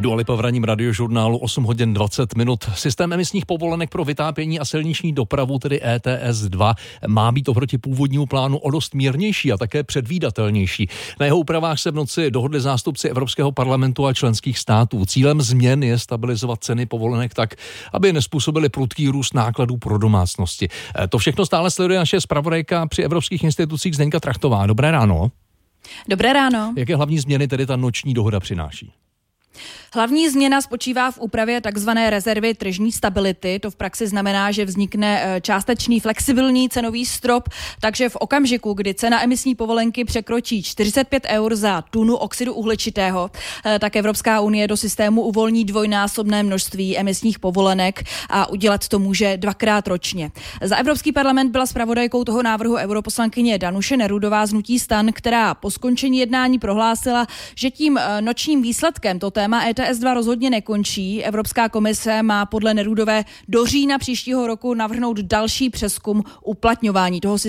Dua Lipa v ranním radiožurnálu 8 hodin 20 minut. Systém emisních povolenek pro vytápění a silniční dopravu, tedy ETS 2, má být oproti původnímu plánu o dost mírnější a také předvídatelnější. Na jeho úpravách se v noci dohodli zástupci Evropského parlamentu a členských států. Cílem změn je stabilizovat ceny povolenek tak, aby nezpůsobily prudký růst nákladů pro domácnosti. To všechno stále sleduje naše zpravodajka při evropských institucích Zdeňka Trachtová. Dobré ráno. Dobré ráno. Jaké hlavní změny tedy ta noční dohoda přináší? Hlavní změna spočívá v úpravě takzvané rezervy tržní stability. To v praxi znamená, že vznikne částečný flexibilní cenový strop, takže v okamžiku, kdy cena emisní povolenky překročí 45 eur za tunu oxidu uhličitého, tak Evropská unie do systému uvolní dvojnásobné množství emisních povolenek a udělat to může dvakrát ročně. Za Evropský parlament byla zpravodajkou toho návrhu europoslankyně Danuše Nerudová z hnutí STAN, která po skončení jednání prohlásila, že tím nočním výsledkem to téma ETS 2 rozhodně nekončí. Evropská komise má podle Nerudové do října příštího roku navrhnout další přezkum uplatňování toho systému.